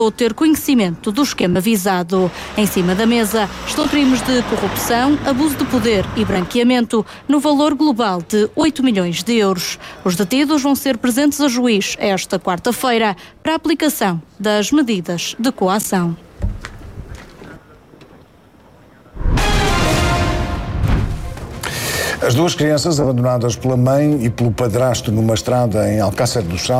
ou ter conhecimento do esquema visado. Em cima da mesa estão crimes de corrupção, abuso de poder e branqueamento no valor global de 8 milhões de euros. Os detidos vão ser presentes a juiz esta quarta-feira para a aplicação das medidas de coação. As duas crianças abandonadas pela mãe e pelo padrasto numa estrada em Alcácer do Sal